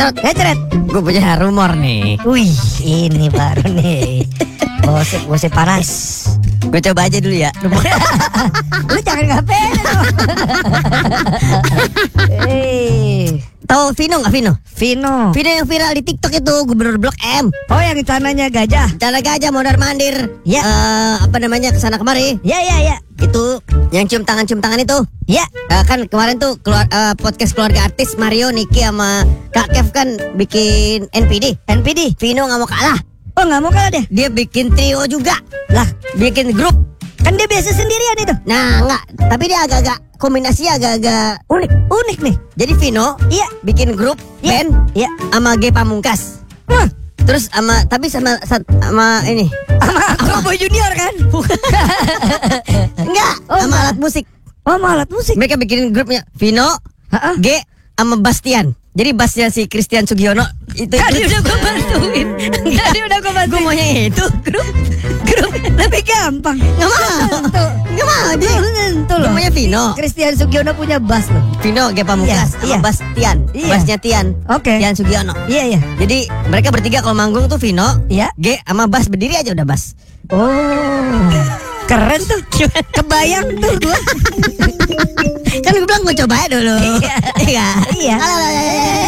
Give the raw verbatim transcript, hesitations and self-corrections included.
Cerut, eh cerut. Gue punya rumor nih. Wih, ini baru nih. Gosip, gosip panas. Gue coba aja dulu ya. Lu jangan ngapain lu. Eh, Tahu Vino nggak Vino? Vino. Vino yang viral di TikTok itu, gubernur Blok M. Oh, yang celananya gajah. Cara gajah mondar mandir. Ya. Eh, apa namanya kesana kemari? Ya, ya, ya. Itu yang cium tangan cium tangan itu. Ya. Eh, kan kemarin tuh keluar eh, podcast keluarga artis Mario, Niki sama Kak Kev kan bikin N P D. N P D. Vino nggak mau kalah. Oh, nggak mau kalah deh. Dia bikin trio juga. Lah, Bikin grup. kan dia biasa sendirian itu. Nah, enggak. Tapi dia agak-agak kombinasinya agak-agak Unik, unik nih. Jadi Vino Iya. bikin grup Iya. band Iya. sama G Pamungkas. Wah, Terus sama tapi sama sat- sama ini. sama Boy Junior kan? Enggak, Oh, sama enggak. alat musik. Oh, sama alat musik. Mereka bikin grupnya Vino, Ha-ha. G sama Bastian. Jadi bassnya si Christian Sugiono itu. Tadi udah gue bantuin. Tadi udah gue Gue bantuin. maunya itu grup. Grup lebih gampang. Nggak mau. Tuh. Nggak mau dia. Belum tentu Gue loh. maunya Vino. Christian Sugiono punya bass loh. Vino G Pamungkas Iya, sama iya. Bastian. Iya. Bassnya Tian. Oke. Tian Sugiono. Iya, iya. Jadi mereka bertiga kalau manggung tuh Vino, Iya. G sama bass berdiri aja udah bass. Oh. Keren tuh. Kebayang tuh gua. Kan gue bilang gue coba dulu. Iya. Iya. Iya.